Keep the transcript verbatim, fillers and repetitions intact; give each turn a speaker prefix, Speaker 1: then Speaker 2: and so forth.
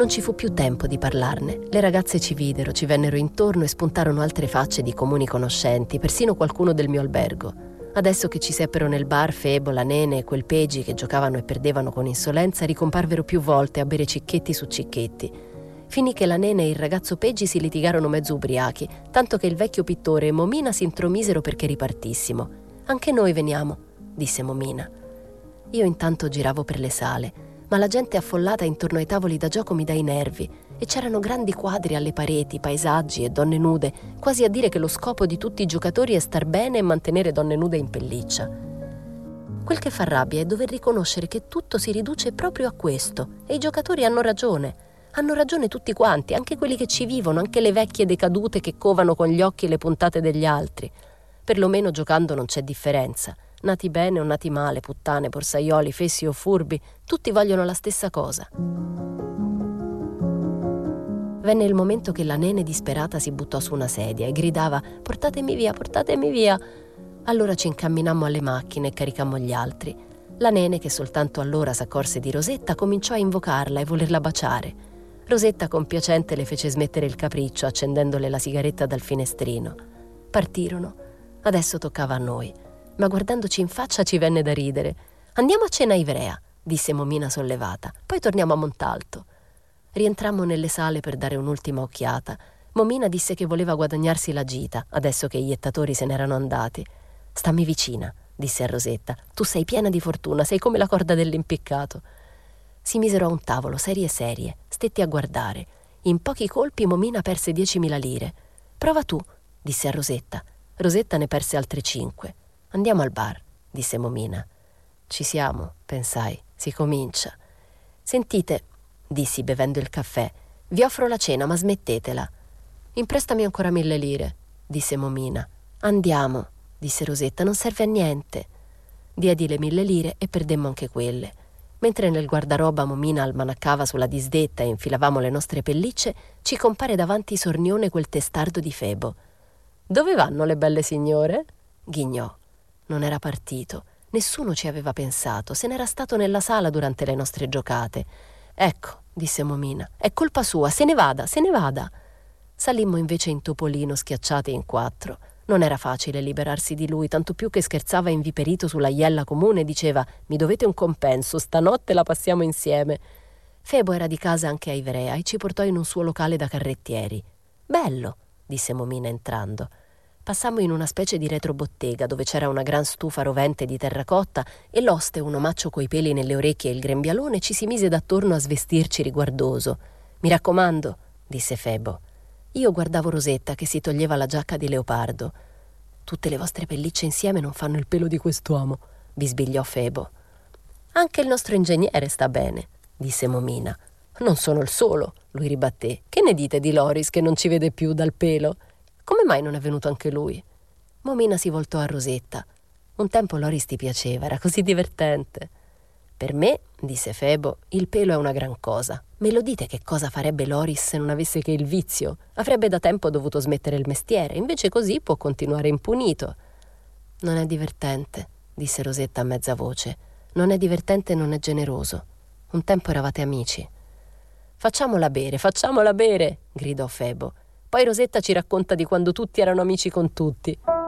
Speaker 1: Non ci fu più tempo di parlarne. Le ragazze ci videro, ci vennero intorno e spuntarono altre facce di comuni conoscenti, persino qualcuno del mio albergo. Adesso che ci seppero nel bar, Febo, la Nene e quel Peggy che giocavano e perdevano con insolenza ricomparvero più volte a bere cicchetti su cicchetti. Finì che la Nene e il ragazzo Peggy si litigarono mezzo ubriachi, tanto che il vecchio pittore e Momina si intromisero perché ripartissimo. «Anche noi veniamo», disse Momina. Io intanto giravo per le sale, ma la gente affollata intorno ai tavoli da gioco mi dà i nervi e c'erano grandi quadri alle pareti, paesaggi e donne nude, quasi a dire che lo scopo di tutti i giocatori è star bene e mantenere donne nude in pelliccia. Quel che fa rabbia è dover riconoscere che tutto si riduce proprio a questo e i giocatori hanno ragione. Hanno ragione tutti quanti, anche quelli che ci vivono, anche le vecchie decadute che covano con gli occhi le puntate degli altri. Perlomeno giocando non c'è differenza. Nati bene o nati male, puttane, borsaioli, fessi o furbi, tutti vogliono la stessa cosa. Venne il momento che la Nene disperata si buttò su una sedia e gridava «Portatemi via, portatemi via!». Allora ci incamminammo alle macchine e caricammo gli altri. La Nene, che soltanto allora s'accorse di Rosetta, cominciò a invocarla e volerla baciare. Rosetta compiacente le fece smettere il capriccio accendendole la sigaretta dal finestrino. Partirono. Adesso toccava a noi. Ma guardandoci in faccia ci venne da ridere. «Andiamo a cena a Ivrea», disse Momina sollevata. «Poi torniamo a Montalto». Rientrammo nelle sale per dare un'ultima occhiata. Momina disse che voleva guadagnarsi la gita, adesso che i iettatori se n'erano andati. «Stammi vicina», disse a Rosetta. «Tu sei piena di fortuna, sei come la corda dell'impiccato». Si misero a un tavolo, serie serie. Stetti a guardare. In pochi colpi Momina perse diecimila lire. «Prova tu», disse a Rosetta. Rosetta ne perse altre cinque. «Andiamo al bar», disse Momina. «Ci siamo», pensai, «si comincia». «Sentite», dissi bevendo il caffè, «vi offro la cena, ma smettetela». «Imprestami ancora mille lire», disse Momina. «Andiamo», disse Rosetta, «non serve a niente». Diedi le mille lire e perdemmo anche quelle. Mentre nel guardaroba Momina almanaccava sulla disdetta e infilavamo le nostre pellicce, ci compare davanti sornione quel testardo di Febo. «Dove vanno le belle signore?» ghignò. Non era partito. Nessuno ci aveva pensato. Se n'era stato nella sala durante le nostre giocate. «Ecco», disse Momina, «è colpa sua. Se ne vada, se ne vada». Salimmo invece in Topolino schiacciati in quattro. Non era facile liberarsi di lui, tanto più che scherzava inviperito sulla iella comune e diceva «Mi dovete un compenso, stanotte la passiamo insieme». Febo era di casa anche a Ivrea e ci portò in un suo locale da carrettieri. «Bello», disse Momina entrando. Passammo in una specie di retrobottega dove c'era una gran stufa rovente di terracotta e l'oste, un omaccio coi peli nelle orecchie e il grembialone, ci si mise d'attorno a svestirci riguardoso. «Mi raccomando», disse Febo. Io guardavo Rosetta che si toglieva la giacca di leopardo. «Tutte le vostre pellicce insieme non fanno il pelo di quest'uomo», bisbigliò Febo. «Anche il nostro ingegnere sta bene», disse Momina. «Non sono il solo», lui ribatté. «Che ne dite di Loris che non ci vede più dal pelo? Come mai non è venuto anche lui?» Momina si voltò a Rosetta. «Un tempo Loris ti piaceva, era così divertente». «Per me», disse Febo, «il pelo è una gran cosa. Me lo dite che cosa farebbe Loris se non avesse che il vizio? Avrebbe da tempo dovuto smettere il mestiere, invece così può continuare impunito». «Non è divertente», disse Rosetta a mezza voce. «Non è divertente e non è generoso. Un tempo eravate amici». «Facciamola bere, facciamola bere», gridò Febo. «Poi Rosetta ci racconta di quando tutti erano amici con tutti».